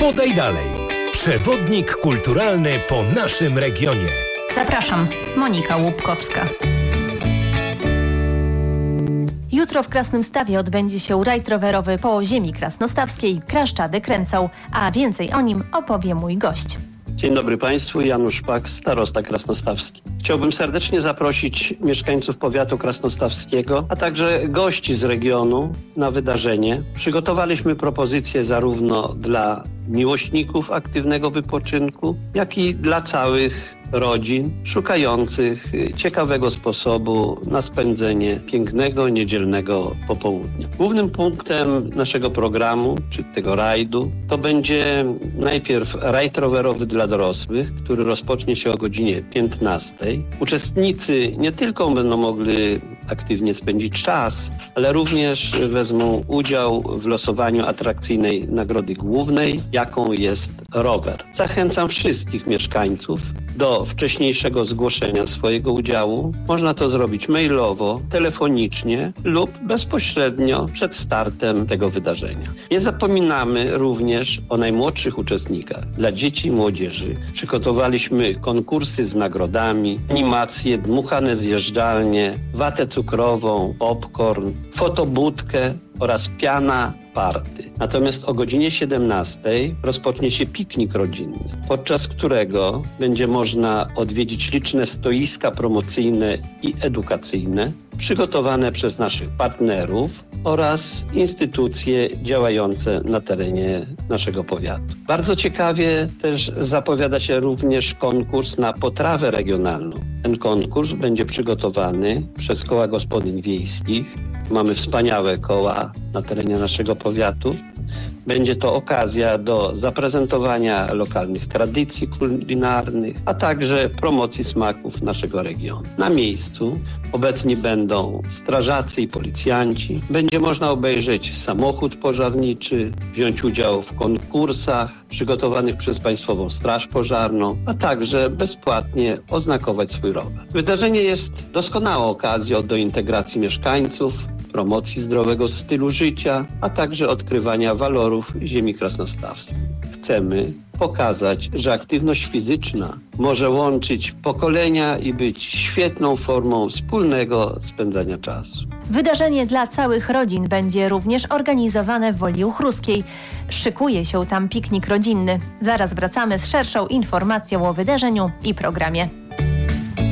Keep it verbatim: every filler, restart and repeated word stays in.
Podaj dalej. Przewodnik kulturalny po naszym regionie. Zapraszam, Monika Łupkowska. Jutro w Krasnymstawie odbędzie się rajd rowerowy po ziemi krasnostawskiej Kraszczady Kręcą, a więcej o nim opowie mój gość. Dzień dobry Państwu, Janusz Pak, starosta krasnostawski. Chciałbym serdecznie zaprosić mieszkańców powiatu krasnostawskiego, a także gości z regionu na wydarzenie. Przygotowaliśmy propozycje zarówno dla miłośników aktywnego wypoczynku, jak i dla całych rodzin szukających ciekawego sposobu na spędzenie pięknego, niedzielnego popołudnia. Głównym punktem naszego programu, czy tego rajdu, to będzie najpierw rajd rowerowy dla dorosłych, który rozpocznie się o godzinie piętnastej. Uczestnicy nie tylko będą mogli aktywnie spędzić czas, ale również wezmą udział w losowaniu atrakcyjnej nagrody głównej, jaką jest rower. Zachęcam wszystkich mieszkańców do wcześniejszego zgłoszenia swojego udziału. Można to zrobić mailowo, telefonicznie lub bezpośrednio przed startem tego wydarzenia. Nie zapominamy również o najmłodszych uczestnikach. Dla dzieci i młodzieży przygotowaliśmy konkursy z nagrodami, animacje, dmuchane zjeżdżalnie, watę cukrową, popcorn, fotobudkę oraz piana party. Natomiast o godzinie siedemnastej rozpocznie się piknik rodzinny, podczas którego będzie można odwiedzić liczne stoiska promocyjne i edukacyjne przygotowane przez naszych partnerów oraz instytucje działające na terenie naszego powiatu. Bardzo ciekawie też zapowiada się również konkurs na potrawę regionalną. Ten konkurs będzie przygotowany przez koła gospodyń wiejskich. Mamy wspaniałe koła na terenie naszego powiatu. Będzie to okazja do zaprezentowania lokalnych tradycji kulinarnych, a także promocji smaków naszego regionu. Na miejscu obecni będą strażacy i policjanci. Będzie można obejrzeć samochód pożarniczy, wziąć udział w konkursach przygotowanych przez Państwową Straż Pożarną, a także bezpłatnie oznakować swój rower. Wydarzenie jest doskonałą okazją do integracji mieszkańców, promocji zdrowego stylu życia, a także odkrywania walorów ziemi krasnostawskiej. Chcemy pokazać, że aktywność fizyczna może łączyć pokolenia i być świetną formą wspólnego spędzania czasu. Wydarzenie dla całych rodzin będzie również organizowane w Woli Uchruskiej. Szykuje się tam piknik rodzinny. Zaraz wracamy z szerszą informacją o wydarzeniu i programie.